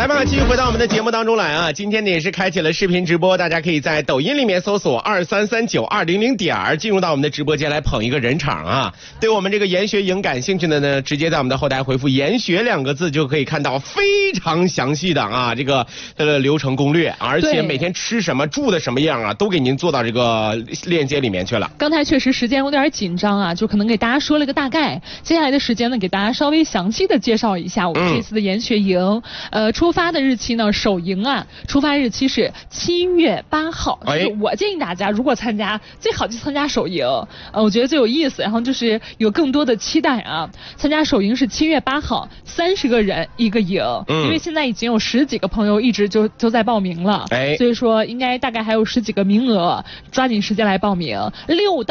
来吧，继续回到我们的节目当中来啊！今天呢也是开启了视频直播，大家可以在抖音里面搜索2339200进入到我们的直播间来捧一个人场啊！对我们这个研学营感兴趣的呢，直接在我们的后台回复研学2个字就可以看到非常详细的啊这个流程攻略，而且每天吃什么住的什么样啊，都给您做到这个链接里面去了。 刚才确实时间有点紧张啊，就可能给大家说了个大概，接下来的时间呢给大家稍微详细的介绍一下我们这次的研学营。出发的日期呢，首营啊，出发日期是7月8号。就是我建议大家，如果参加，最好就参加首营，我觉得最有意思，然后就是有更多的期待啊。参加首营是7月8号，30个人一个营，因为现在已经有10几个朋友一直就在报名了，所以说应该大概还有10几个名额，抓紧时间来报名。6到